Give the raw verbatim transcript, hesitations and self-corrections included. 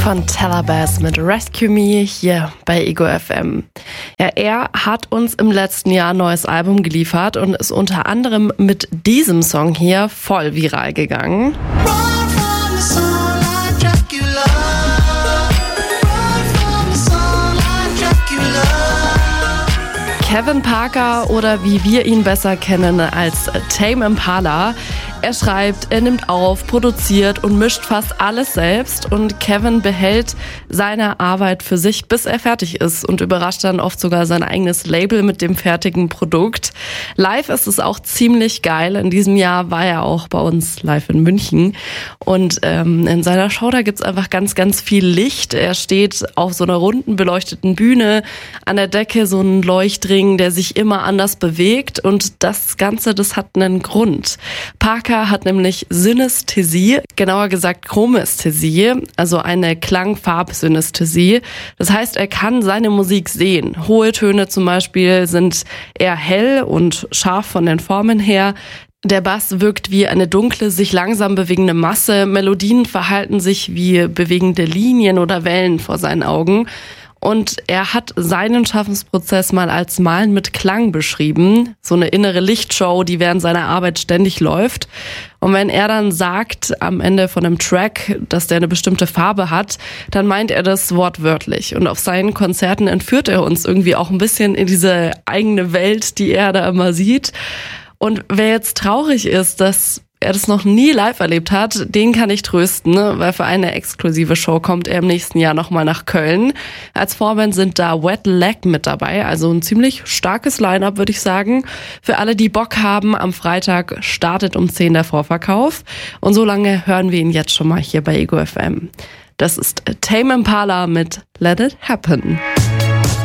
Von Telebass mit Rescue Me hier bei Ego F M. Ja, er hat uns im letzten Jahr ein neues Album geliefert und ist unter anderem mit diesem Song hier voll viral gegangen. Kevin Parker oder wie wir ihn besser kennen als Tame Impala. Er schreibt, er nimmt auf, produziert und mischt fast alles selbst und Kevin behält seine Arbeit für sich, bis er fertig ist und überrascht dann oft sogar sein eigenes Label mit dem fertigen Produkt. Live ist es auch ziemlich geil. In diesem Jahr war er auch bei uns live in München und ähm, in seiner Show, da gibt's einfach ganz, ganz viel Licht. Er steht auf so einer runden beleuchteten Bühne, an der Decke so ein Leuchtring, der sich immer anders bewegt und das Ganze, das hat einen Grund. Parker hat nämlich Synästhesie, genauer gesagt Chromesthesie, also eine Klang-Farb-Synästhesie. Das heißt, er kann seine Musik sehen. Hohe Töne zum Beispiel sind eher hell und scharf von den Formen her. Der Bass wirkt wie eine dunkle, sich langsam bewegende Masse. Melodien verhalten sich wie bewegende Linien oder Wellen vor seinen Augen. Und er hat seinen Schaffensprozess mal als Malen mit Klang beschrieben. So eine innere Lichtshow, die während seiner Arbeit ständig läuft. Und wenn er dann sagt am Ende von einem Track, dass der eine bestimmte Farbe hat, dann meint er das wortwörtlich. Und auf seinen Konzerten entführt er uns irgendwie auch ein bisschen in diese eigene Welt, die er da immer sieht. Und wer jetzt traurig ist, dass er das noch nie live erlebt hat, den kann ich trösten, ne? Weil für eine exklusive Show kommt er im nächsten Jahr nochmal nach Köln. Als Vorband sind da Wet Leg mit dabei, also ein ziemlich starkes Line-Up, würde ich sagen. Für alle, die Bock haben, am Freitag startet um zehn der Vorverkauf. Und so lange hören wir ihn jetzt schon mal hier bei Ego F M. Das ist Tame Impala mit Let It Happen.